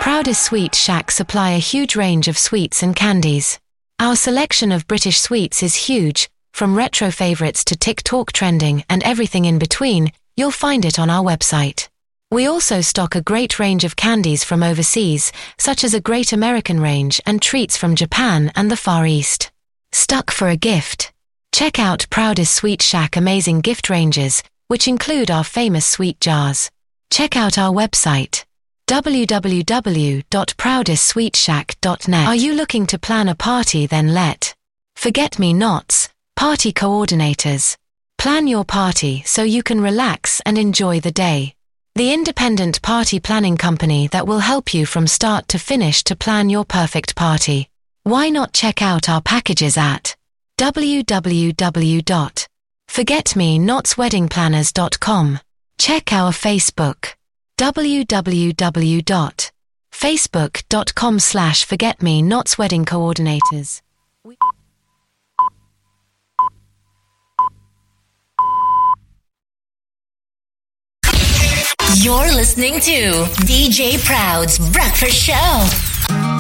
Proudest Sweet Shack supply a huge range of sweets and candies. Our selection of British sweets is huge, from retro favorites to TikTok trending and everything in between. You'll find it on our website. We also stock a great range of candies from overseas, such as a Great American range and treats from Japan and the Far East. Stuck for a gift? Check out Proudest Sweet Shack amazing gift ranges, which include our famous sweet jars. Check out our website, www.proudestsweetshack.net. Are you looking to plan a party? Then let Forget-Me-Nots Party Coordinators plan your party so you can relax and enjoy the day. The independent party planning company that will help you from start to finish to plan your perfect party. Why not check out our packages at www.forgetmenotsweddingplanners.com. Check our Facebook, www.facebook.com/forgetmenotsweddingcoordinators. You're listening to DJ Proud's Breakfast Show.